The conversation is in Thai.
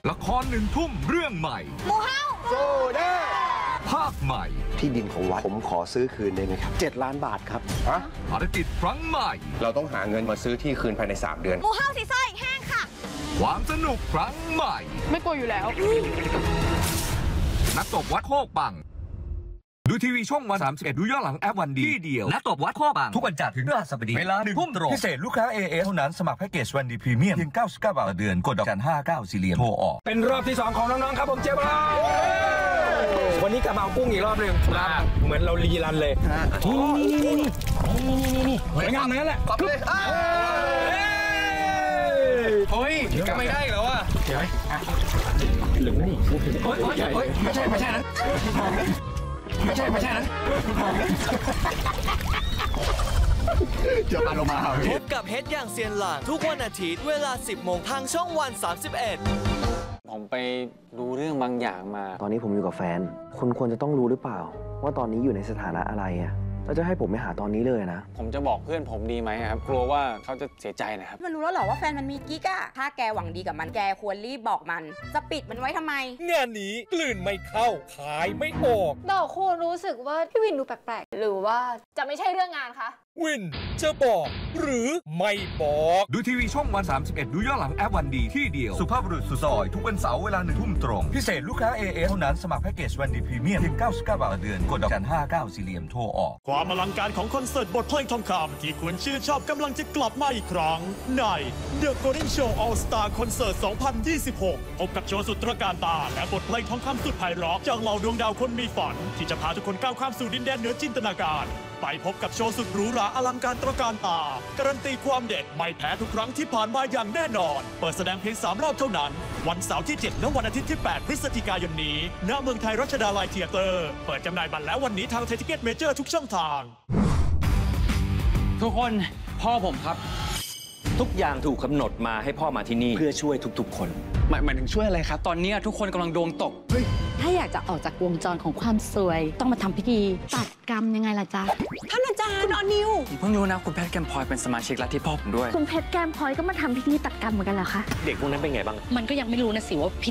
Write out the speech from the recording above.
ละคร1 ทุ่มเรื่องใหม่หมูเฮาโซเด้ภาคใหม่ที่ดินของวัดผมขอซื้อคืนได้ไหมครับ7 ล้านบาทครับภารกิจครั้งใหม่เราต้องหาเงินมาซื้อที่คืนภายใน3 เดือนหมูเฮาสีส้อยแห้งค่ะความสนุกครั้งใหม่ไม่กลัวอยู่แล้วนักตบวัดโคกปังดูทีวีช่องวัน31ดูย้อนหลังแอปวันดีที่เดียวนักตบวัดโคกปังทุกวันจันทร์ถึงพฤหัสบดีเวลา1 ทุ่มตรงพิเศษลูกค้า AS เท่านั้นสมัครแพ็กเกจวันดีพรีเมียมเพียง99 บาทต่อเดือนกดดอกจัน594เหลี่ยมโทรออกเป็นรอบที่2ของน้องๆครับผมเจ๊บ้าวันนี้กลับมาเอากุ้งอีกรอบหนึ่งเหมือนเรารีรันเลยนี่สวยงามนั้นแหละกลับเลยเฮ้ยก็ไม่ได้เหรอวะเดี๋ยวหรือนี่ไม่ใช่นะไม่ใช่นะจะมาลงมาพบกับเฮดอย่างเซียนหลางทุกวันอาทิตย์เวลา 10 โมงทางช่องวัน31 ผมไปรู้เรื่องบางอย่างมาตอนนี้ผมอยู่กับแฟนคุณควรจะต้องรู้หรือเปล่าว่าตอนนี้อยู่ในสถานะอะไรอะแล้วจะให้ผมไปหาตอนนี้เลยนะผมจะบอกเพื่อนผมดีไหมครับกลัวว่าเขาจะเสียใจนะครับมันรู้แล้วเหรอว่าแฟนมันมีกิ๊กอะถ้าแกหวังดีกับมันแกควรรีบบอกมันจะปิดมันไว้ทำไมงานนี้กลืนไม่เข้าขายไม่ออกดอกคูณรู้สึกว่าพี่วินดูแปลกๆหรือว่าจะไม่ใช่เรื่องงานคะวินจะบอกหรือไม่บอกดูทีวีช่องวัน31ดูย้อนหลังแอปวันดีที่เดียวสุภาพบุรุษสุดซอยทุกวันเสาร์เวลา1 ทุ่มตรงพิเศษลูกค้า AS เท่านั้นสมัครแพ็กเกจวันดีพรีเมียมเพียง99 บาทต่อเดือนกดดอกจัน59 4เหลี่ยมโทรออกความอลังการของคอนเสิร์ตบทเพลงทองคำที่คุณชื่นชอบกำลังจะกลับมาอีกครั้งใน The Golden Show All Star Concert 2026 พบกับโชว์สุดตระการตาและบทเพลงทองคำสุดไพเราะจากเหล่าดวงดาวคนมีฝันที่จะพาทุกคนก้าวข้ามสู่ดินแดนเหนือจินตนาการไปพบกับโชว์สุดหรูหราอลังการตระการตาการันตีความเด็ดไม่แพ้ทุกครั้งที่ผ่านมาอย่างแน่นอนเปิดแสดงเพียง3 รอบเท่านั้นวันเสาร์ที่7และวันอาทิตย์ที่8 พฤศจิกายนนี้ณเมืองไทยรัชดาลัยเธียเตอร์เปิดจำหน่ายบัตรแล้ววันนี้ทางไทยทิเก็ตเมเจอร์ทุกช่องทางทุกคนพ่อผมครับทุกอย่างถูกกำหนดมาให้พ่อมาที่นี่เพื่อช่วยทุกๆคนหมายถึงช่วยอะไรครับตอนนี้ทุกคนกำลังดวงตกถ้าอยากจะออกจากวงจรของความสวยต้องมาทำพิธีตัดกรรมยังไงล่ะจ๊ะท่านอาจารย์คุณอนิวผมเพิ่งรู้นะคุณแพทย์แกมพลอยเป็นสมาชิกลัทธิพ่อผมด้วยคุณเพชรแก้มพลอยก็มาทำพิธีตัดกรรมเหมือนกันเหรอคะเด็กพวกนั้นเป็นไงบ้างมันก็ยังไม่รู้นะสิว่าพิ